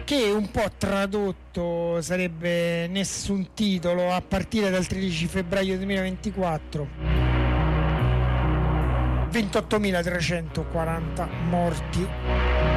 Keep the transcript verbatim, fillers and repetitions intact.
che un po' tradotto sarebbe nessun titolo a partire dal tredici febbraio duemilaventiquattro. ventottomilatrecentoquaranta morti.